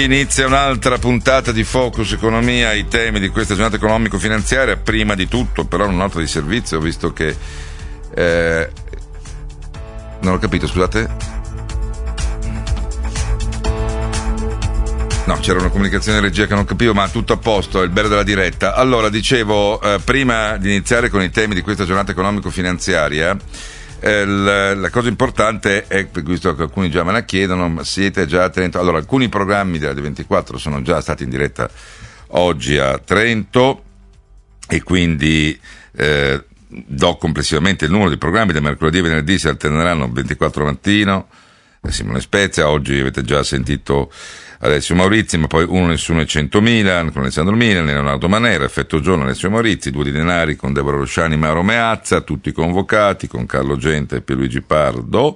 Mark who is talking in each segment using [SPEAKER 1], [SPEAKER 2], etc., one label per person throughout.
[SPEAKER 1] Inizia un'altra puntata di Focus Economia, i temi di questa giornata economico-finanziaria. Prima di tutto però una nota di servizio, ho visto che non ho capito, scusate. No, c'era una comunicazione di regia che non capivo, ma tutto a posto, è il bello della diretta. Allora, dicevo, prima di iniziare con i temi di questa giornata economico-finanziaria, la cosa importante è, per questo che alcuni già me la chiedono, ma siete già a Trento? Allora, alcuni programmi della D24 sono già stati in diretta oggi a Trento e quindi do complessivamente il numero di programmi. Da mercoledì a venerdì si alterneranno 24 mattino, Simone Spezia, oggi avete già sentito Alessio Maurizi, ma poi uno Nessuno e 100.000 con Alessandro Milan, Leonardo Manera, Effetto Giorno, Alessio Maurizi, Due di Denari con Deborah Rosciani, Mauro Meazza, tutti convocati con Carlo Gente e Pierluigi Pardo,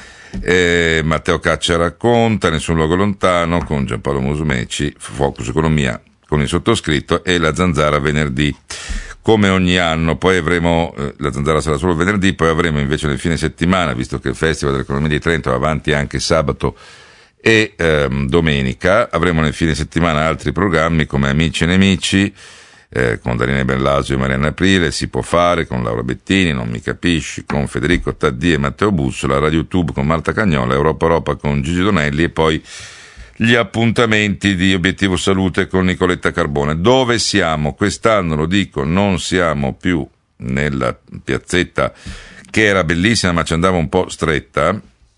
[SPEAKER 1] Matteo Caccia racconta, Nessun luogo lontano con Giampaolo Musumeci, Focus Economia con il sottoscritto e La Zanzara venerdì. Come ogni anno, poi avremo, La Zanzara sarà solo venerdì, poi avremo invece nel fine settimana, visto che il Festival dell'Economia di Trento va avanti anche sabato e domenica, avremo nel fine settimana altri programmi come Amici e Nemici con Daniele Bellasio e Marianna Aprile, Si può fare con Laura Bettini, Non mi capisci con Federico Taddì e Matteo Bussola, Radio YouTube con Marta Cagnola, Europa con Gigi Donelli e poi gli appuntamenti di Obiettivo Salute con Nicoletta Carbone. Dove siamo? Quest'anno, lo dico, non siamo più nella piazzetta che era bellissima ma ci andava un po' stretta,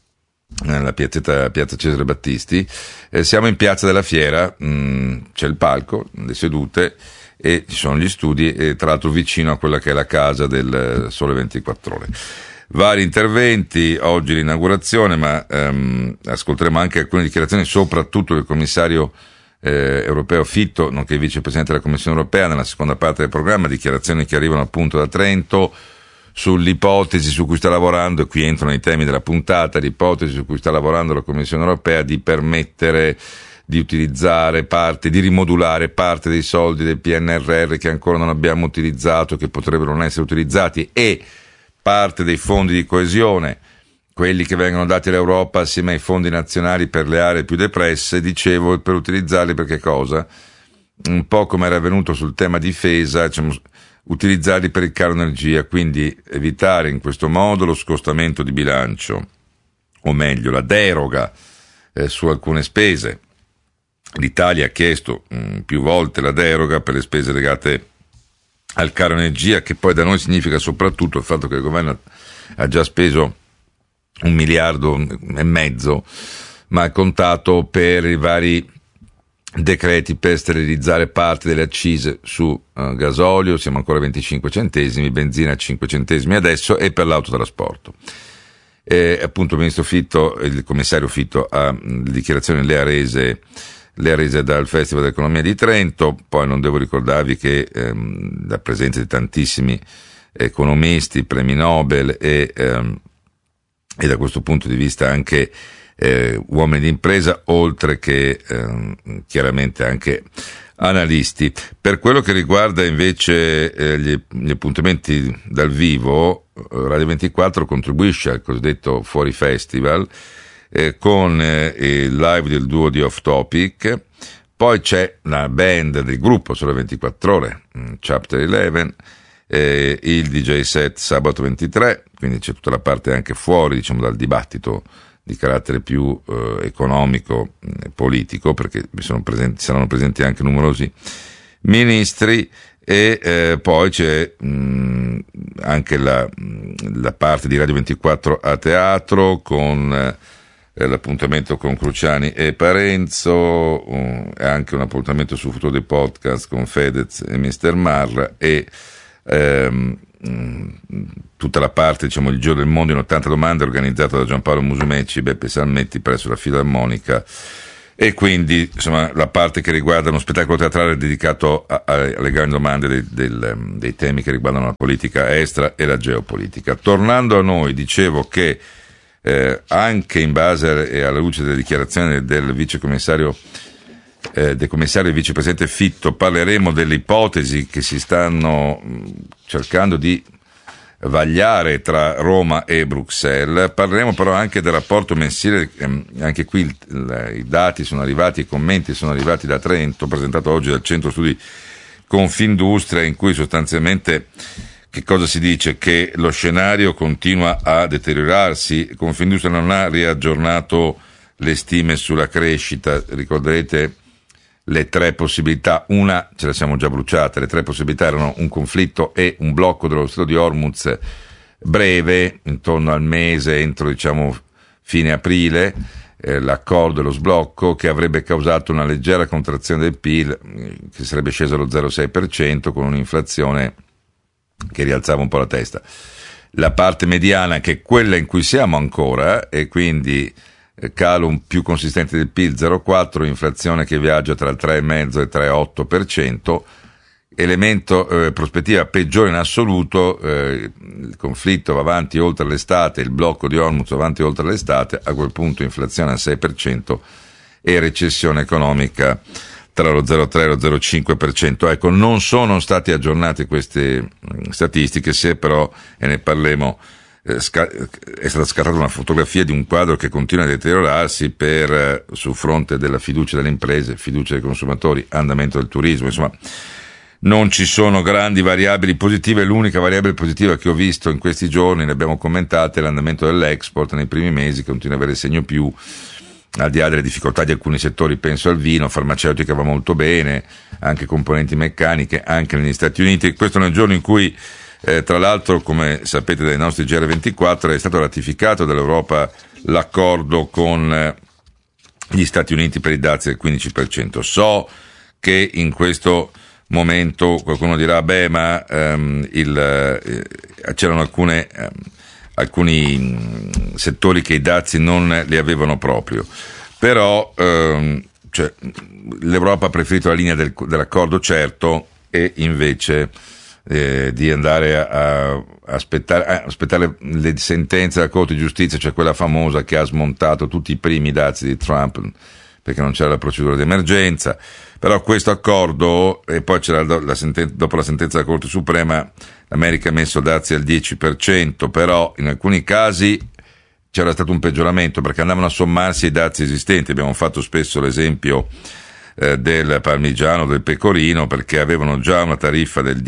[SPEAKER 1] nella piazza Cesare Battisti, siamo in Piazza della Fiera, c'è il palco, le sedute e ci sono gli studi, e tra l'altro vicino a quella che è la casa del Sole 24 Ore. Vari interventi, oggi l'inaugurazione, ma ascolteremo anche alcune dichiarazioni, soprattutto del commissario europeo Fitto, nonché vicepresidente della Commissione europea, nella seconda parte del programma, dichiarazioni che arrivano appunto da Trento, sull'ipotesi su cui sta lavorando, e qui entrano i temi della puntata, l'ipotesi su cui sta lavorando la Commissione europea di permettere di utilizzare di rimodulare parte dei soldi del PNRR che ancora non abbiamo utilizzato, che potrebbero non essere utilizzati, e parte dei fondi di coesione, quelli che vengono dati all'Europa assieme ai fondi nazionali per le aree più depresse, dicevo, per utilizzarli per che cosa? Un po' come era avvenuto sul tema difesa, diciamo, utilizzarli per il caro energia, quindi evitare in questo modo lo scostamento di bilancio, o meglio la deroga su alcune spese. L'Italia ha chiesto più volte la deroga per le spese legate al caro energia, che poi da noi significa soprattutto il fatto che il governo ha già speso 1,5 miliardi, ma ha contato per i vari decreti per sterilizzare parte delle accise su gasolio, siamo ancora a 25 centesimi, benzina a 5 centesimi adesso, e per l'autotrasporto. Appunto il ministro Fitto, il commissario Fitto, le dichiarazioni le ha rese dal Festival dell'Economia di Trento. Poi non devo ricordarvi che la presenza di tantissimi economisti, premi Nobel e da questo punto di vista anche uomini di impresa, oltre che chiaramente anche analisti. Per quello che riguarda invece gli appuntamenti dal vivo, Radio 24 contribuisce al cosiddetto Fuori Festival con il live del duo di Off Topic, poi c'è la band del gruppo Sole 24 Ore, Chapter 11, il DJ set sabato 23, quindi c'è tutta la parte anche fuori, diciamo, dal dibattito di carattere più economico e politico, perché saranno presenti anche numerosi ministri, e poi c'è anche la parte di Radio 24 a teatro con l'appuntamento con Cruciani e Parenzo, e anche un appuntamento sul futuro dei podcast con Fedez e Mr. Marra, e tutta la parte, diciamo, il Giro del Mondo in 80 domande, organizzata da Giampaolo Musumeci e Beppe Salmetti presso la Filarmonica, e quindi insomma la parte che riguarda uno spettacolo teatrale dedicato alle grandi domande dei temi che riguardano la politica estera e la geopolitica. Tornando a noi, dicevo che anche in base e alla luce delle dichiarazioni del vicepresidente e vicepresidente Fitto, parleremo delle ipotesi che si stanno cercando di vagliare tra Roma e Bruxelles. Parleremo però anche del rapporto mensile, anche qui i dati sono arrivati, i commenti sono arrivati da Trento, presentato oggi dal Centro Studi Confindustria, in cui sostanzialmente che cosa si dice? Che lo scenario continua a deteriorarsi. Confindustria non ha riaggiornato le stime sulla crescita, ricorderete le tre possibilità, una ce le siamo già bruciate, le tre possibilità erano un conflitto e un blocco dello Stretto di Hormuz breve, intorno al mese, entro diciamo fine aprile, l'accordo e lo sblocco che avrebbe causato una leggera contrazione del PIL che sarebbe sceso allo 0,6% con un'inflazione che rialzava un po' la testa. La parte mediana, che è quella in cui siamo ancora, e quindi calo più consistente del PIL 0,4, inflazione che viaggia tra il 3,5 e il 3,8%, elemento prospettiva peggiore in assoluto, il conflitto va avanti oltre l'estate, il blocco di Hormuz va avanti oltre l'estate, a quel punto inflazione al 6% e recessione economica tra lo 0,3 e lo 0,5%. Ecco, non sono state aggiornate queste statistiche, se però, e ne parleremo, è stata scattata una fotografia di un quadro che continua a deteriorarsi sul fronte della fiducia delle imprese, fiducia dei consumatori, andamento del turismo, insomma non ci sono grandi variabili positive. L'unica variabile positiva che ho visto in questi giorni, ne abbiamo commentate, è l'andamento dell'export nei primi mesi, che continua ad avere segno più, al di là delle difficoltà di alcuni settori, penso al vino, farmaceutica va molto bene, anche componenti meccaniche, anche negli Stati Uniti. Questo nel giorno in cui tra l'altro, come sapete dai nostri GR24, è stato ratificato dall'Europa l'accordo con gli Stati Uniti per i dazi del 15%. So che in questo momento qualcuno dirà, ma c'erano alcuni settori che i dazi non li avevano proprio, però l'Europa ha preferito la linea dell'accordo certo, e invece di andare a aspettare le sentenze della Corte di Giustizia, cioè quella famosa che ha smontato tutti i primi dazi di Trump perché non c'era la procedura di emergenza. Però questo accordo, e poi c'era dopo la sentenza della Corte Suprema, l'America ha messo dazi al 10%, però in alcuni casi c'era stato un peggioramento perché andavano a sommarsi ai dazi esistenti. Abbiamo fatto spesso l'esempio del parmigiano, del pecorino, perché avevano già una tariffa del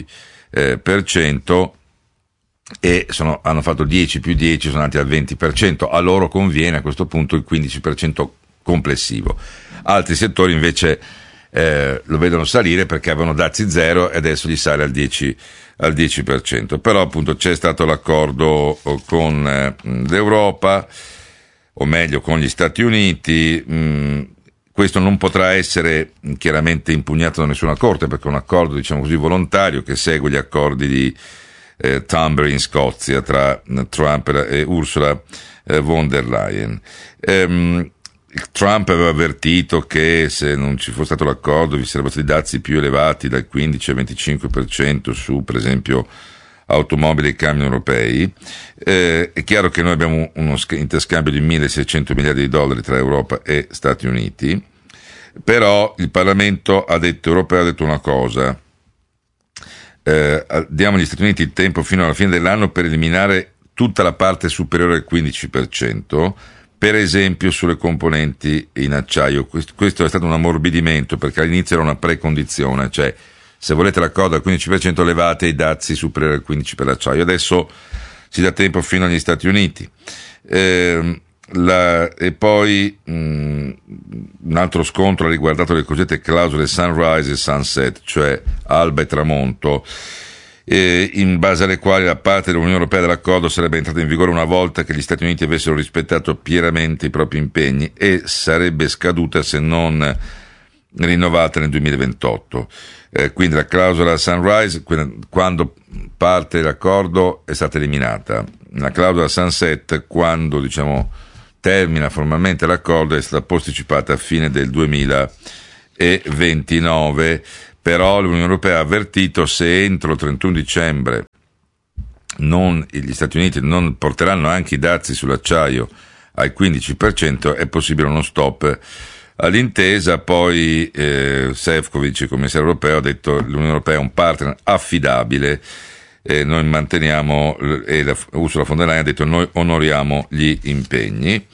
[SPEAKER 1] 10% e hanno fatto 10 più 10, sono andati al 20%. A loro conviene a questo punto il 15% complessivo. Altri settori invece lo vedono salire perché avevano dazi zero e adesso gli sale al 10%. Però appunto c'è stato l'accordo con l'Europa, o meglio con gli Stati Uniti. Questo non potrà essere chiaramente impugnato da nessuna corte, perché è un accordo, diciamo così, volontario, che segue gli accordi di Tunbury in Scozia tra Trump e Ursula von der Leyen. Trump aveva avvertito che se non ci fosse stato l'accordo vi sarebbero stati dazi più elevati dal 15 al 25% su, per esempio, automobili e camion europei. È chiaro che noi abbiamo uno interscambio di 1.600 miliardi di dollari tra Europa e Stati Uniti, però il Parlamento europeo ha detto una cosa: diamo agli Stati Uniti il tempo fino alla fine dell'anno per eliminare tutta la parte superiore al 15%, per esempio sulle componenti in acciaio. Questo è stato un ammorbidimento, perché all'inizio era una precondizione, cioè se volete l'accordo al 15% levate i dazi superiori al 15% per l'acciaio. Adesso si dà tempo fino agli Stati Uniti. E poi un altro scontro ha riguardato le cosiddette clausole sunrise e sunset, cioè alba e tramonto, in base alle quali la parte dell'Unione Europea dell'accordo sarebbe entrata in vigore una volta che gli Stati Uniti avessero rispettato pienamente i propri impegni e sarebbe scaduta se non rinnovata nel 2028. Quindi la clausola sunrise, quando parte dell'accordo, è stata eliminata. La clausola sunset, quando termina formalmente l'accordo, è stata posticipata a fine del 2029. Però l'Unione Europea ha avvertito: se entro il 31 dicembre gli Stati Uniti non porteranno anche i dazi sull'acciaio al 15%, è possibile uno stop all'intesa. Poi Šefčovič, il commissario europeo, ha detto che l'Unione Europea è un partner affidabile noi manteniamo, e Ursula von der Leyen ha detto noi onoriamo gli impegni,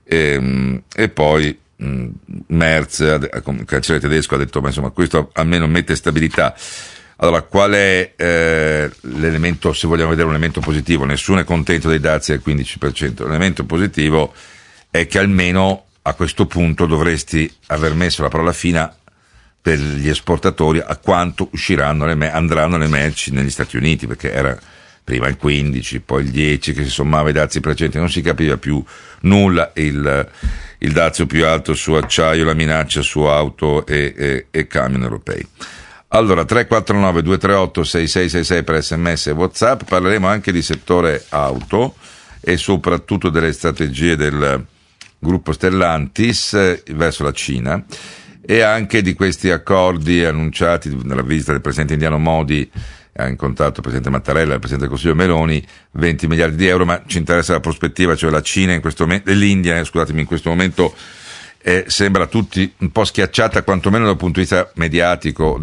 [SPEAKER 1] e poi Merz, come cancelliere tedesco, ha detto ma insomma questo almeno mette stabilità. Allora, qual è l'elemento, se vogliamo vedere un elemento positivo? Nessuno è contento dei dazi al 15%. L'elemento positivo è che almeno a questo punto dovresti aver messo la parola fine per gli esportatori a quanto andranno le merci negli Stati Uniti, perché era prima il 15, poi il 10 che si sommava ai dazi precedenti, non si capiva più nulla, il dazio più alto su acciaio, la minaccia su auto e camion europei. Allora, 349-238-6666 per SMS e WhatsApp, parleremo anche di settore auto e soprattutto delle strategie del gruppo Stellantis verso la Cina, e anche di questi accordi annunciati nella visita del presidente indiano Modi. Ha incontrato il presidente Mattarella e il presidente del Consiglio Meloni, 20 miliardi di euro, ma ci interessa la prospettiva, cioè la Cina in questo momento, l'India, scusatemi, in questo momento sembra a tutti un po' schiacciata, quantomeno dal punto di vista mediatico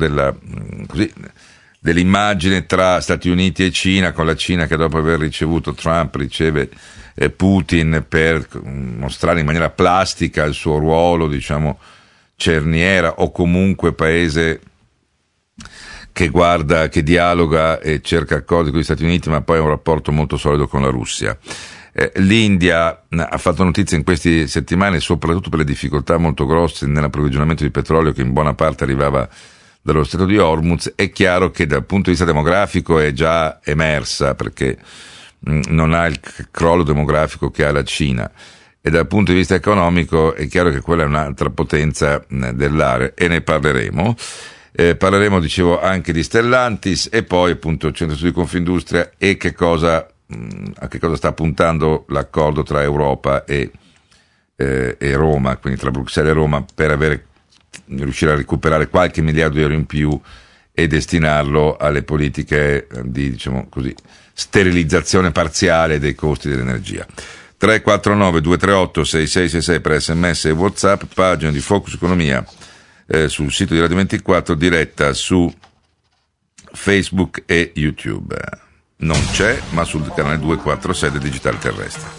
[SPEAKER 1] dell'immagine tra Stati Uniti e Cina, con la Cina che dopo aver ricevuto Trump riceve Putin per mostrare in maniera plastica il suo ruolo, diciamo, cerniera o comunque paese che guarda, che dialoga e cerca accordi con gli Stati Uniti, ma poi ha un rapporto molto solido con la Russia. L'India ha fatto notizia in queste settimane soprattutto per le difficoltà molto grosse nell'approvvigionamento di petrolio che in buona parte arrivava dallo Stretto di Hormuz. È chiaro che dal punto di vista demografico è già emersa, perché non ha il crollo demografico che ha la Cina, e dal punto di vista economico è chiaro che quella è un'altra potenza dell'area, e ne parleremo. Parleremo, dicevo, anche di Stellantis e poi appunto il Centro Studi Confindustria e a che cosa sta puntando l'accordo tra Europa e Roma, quindi tra Bruxelles e Roma, per riuscire a recuperare qualche miliardo di euro in più e destinarlo alle politiche di, diciamo così, sterilizzazione parziale dei costi dell'energia. 349-238-6666 per SMS e WhatsApp, pagina di Focus Economia sul sito di Radio 24, diretta su Facebook e YouTube. Non c'è, ma sul canale 246 del Digitale Terrestre.